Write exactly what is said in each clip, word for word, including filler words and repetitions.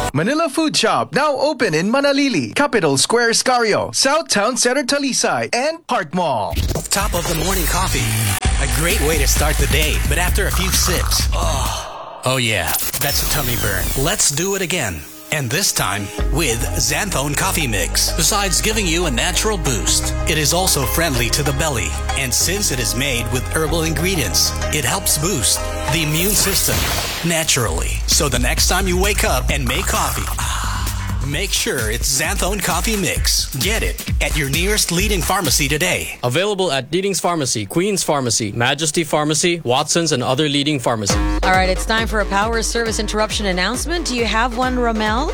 Manila Food Shop, now open in Manalili, Capital Square, Scario, Southtown Center, Talisay, and Park Mall. Top of the morning coffee. A great way to start the day, but after a few sips, oh, oh yeah, that's a tummy burn. Let's do it again. And this time with Xanthone Coffee Mix. Besides giving you a natural boost, it is also friendly to the belly. And since it is made with herbal ingredients, it helps boost the immune system naturally. So the next time you wake up and make coffee, make sure it's Xanthone Coffee Mix. Get it at your nearest leading pharmacy today. Available at Leading's Pharmacy, Queen's Pharmacy, Majesty Pharmacy, Watson's, and other leading pharmacies. All right, it's time for a power service interruption announcement. Do you have one, Romel?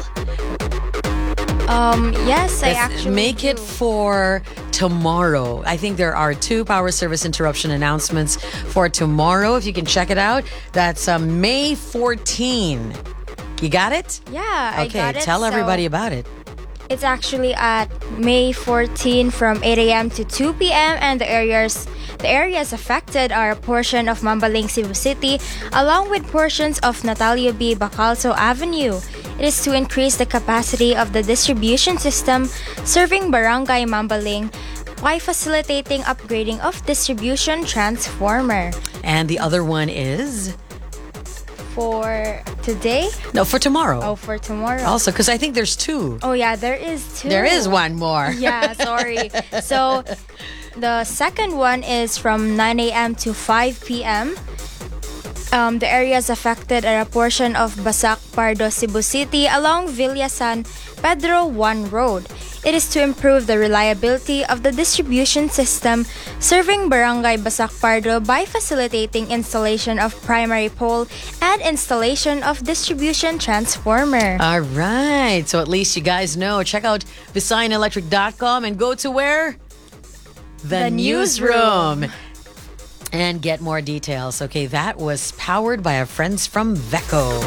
Um, yes, I Let's actually make do. it for tomorrow. I think there are two power service interruption announcements for tomorrow. If you can check it out, that's uh, May fourteenth. You got it? Yeah, I Okay, got it. tell So everybody about it. It's actually at May fourteenth from eight a.m. to two p.m. and the areas the areas affected are a portion of Mambaling, Cebu City, along with portions of Natalio B. Bacalso Avenue. It is to increase the capacity of the distribution system serving Barangay Mambaling by facilitating upgrading of distribution transformer. And the other one is? For today? No, for tomorrow. Oh, for tomorrow. Also, because I think there's two. Oh, yeah, there is two. There is one more. Yeah, sorry. So, the second one is from nine a.m. to five p.m. Um, the areas affected are a portion of Basak, Pardo, Cebu City along Villa San Pedro one Road. It is to improve the reliability of the distribution system serving Barangay Basak Pardo by facilitating installation of primary pole and installation of distribution transformer. All right. So at least you guys know. Check out Visayan Electric dot com and go to where? The, The newsroom. newsroom. And get more details. Okay, that was powered by our friends from Veco.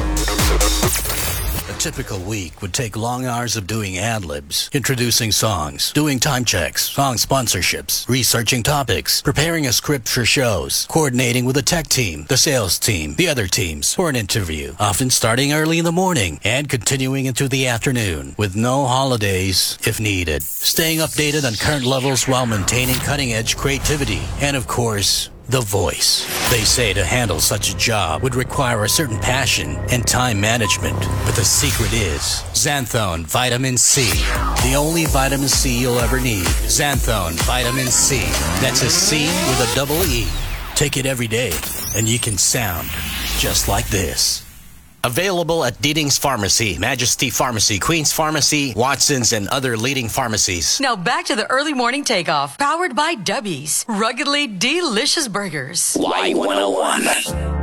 A typical week would take long hours of doing ad-libs, introducing songs, doing time checks, song sponsorships, researching topics, preparing a script for shows, coordinating with the tech team, the sales team, the other teams for an interview, often starting early in the morning and continuing into the afternoon with no holidays if needed. Staying updated on current levels while maintaining cutting-edge creativity and, of course, the voice. They say to handle such a job would require a certain passion and time management. But the secret is Xanthone Vitamin C. The only vitamin C you'll ever need. Xanthone Vitamin C. That's a C with a double E. Take it every day and you can sound just like this. Available at Leading's Pharmacy, Majesty Pharmacy, Queen's Pharmacy, Watson's, and other leading pharmacies. Now back to the early morning takeoff, powered by Dubby's. Ruggedly delicious burgers. Y one oh one.